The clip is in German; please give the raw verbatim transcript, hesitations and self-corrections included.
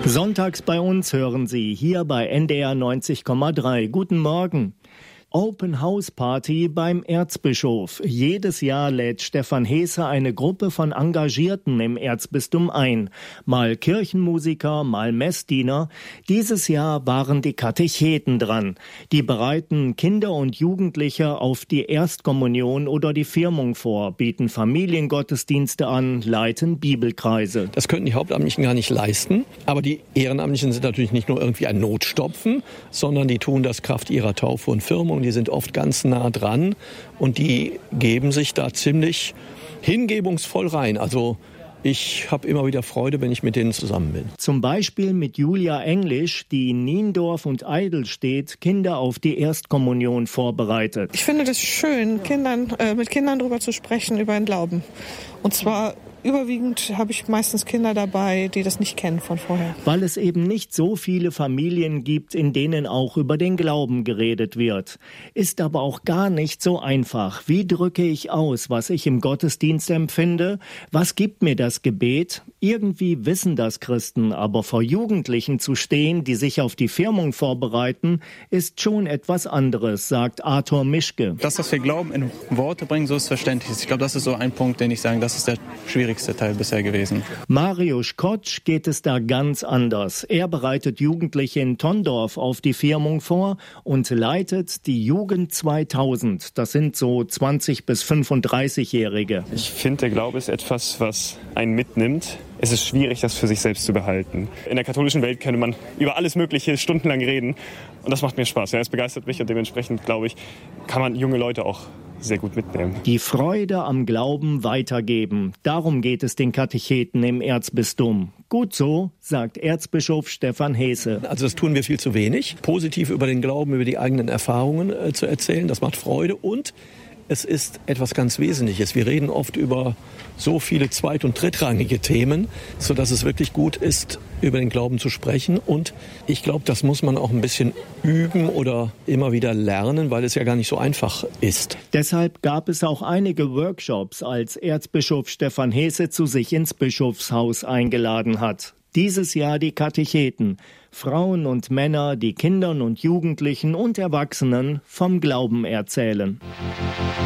Sonntags bei uns hören Sie hier bei N D R neunzig Komma drei. Guten Morgen. Open House Party beim Erzbischof. Jedes Jahr lädt Stefan Hesse eine Gruppe von Engagierten im Erzbistum ein. Mal Kirchenmusiker, mal Messdiener. Dieses Jahr waren die Katecheten dran. Die bereiten Kinder und Jugendliche auf die Erstkommunion oder die Firmung vor, bieten Familiengottesdienste an, leiten Bibelkreise. Das könnten die Hauptamtlichen gar nicht leisten. Aber die Ehrenamtlichen sind natürlich nicht nur irgendwie ein Notstopfen, sondern die tun das Kraft ihrer Taufe und Firmung. Die sind oft ganz nah dran und die geben sich da ziemlich hingebungsvoll rein. Also ich habe immer wieder Freude, wenn ich mit denen zusammen bin. Zum Beispiel mit Julia Englisch, die in Niendorf und Eidelstedt Kinder auf die Erstkommunion vorbereitet. Ich finde das schön, Kindern, äh, mit Kindern darüber zu sprechen, über den Glauben. Und zwar überwiegend habe ich meistens Kinder dabei, die das nicht kennen von vorher. Weil es eben nicht so viele Familien gibt, in denen auch über den Glauben geredet wird. Ist aber auch gar nicht so einfach. Wie drücke ich aus, was ich im Gottesdienst empfinde? Was gibt mir das Gebet? Irgendwie wissen das Christen, aber vor Jugendlichen zu stehen, die sich auf die Firmung vorbereiten, ist schon etwas anderes, sagt Arthur Mischke. Das, was wir glauben, in Worte bringen, so ist verständlich. Ich glaube, das ist so ein Punkt, den ich sage, das ist der schwierigste Teil bisher gewesen. Mariusz Kotsch geht es da ganz anders. Er bereitet Jugendliche in Tondorf auf die Firmung vor und leitet die Jugend zweitausend. Das sind so zwanzig- bis fünfunddreißigjährige. Ich finde, der Glaube ist etwas, was einen mitnimmt. Es ist schwierig, das für sich selbst zu behalten. In der katholischen Welt könnte man über alles Mögliche stundenlang reden. Und das macht mir Spaß. Ja, es begeistert mich und dementsprechend, glaube ich, kann man junge Leute auch sehr gut mitnehmen. Die Freude am Glauben weitergeben. Darum geht es den Katecheten im Erzbistum. Gut so, sagt Erzbischof Stefan Hesse. Also das tun wir viel zu wenig. Positiv über den Glauben, über die eigenen Erfahrungen äh, zu erzählen, das macht Freude und es ist etwas ganz Wesentliches. Wir reden oft über so viele zweit- und drittrangige Themen, sodass es wirklich gut ist, über den Glauben zu sprechen. Und ich glaube, das muss man auch ein bisschen üben oder immer wieder lernen, weil es ja gar nicht so einfach ist. Deshalb gab es auch einige Workshops, als Erzbischof Stefan Hesse zu sich ins Bischofshaus eingeladen hat. Dieses Jahr die Katecheten, Frauen und Männer, die Kindern und Jugendlichen und Erwachsenen vom Glauben erzählen.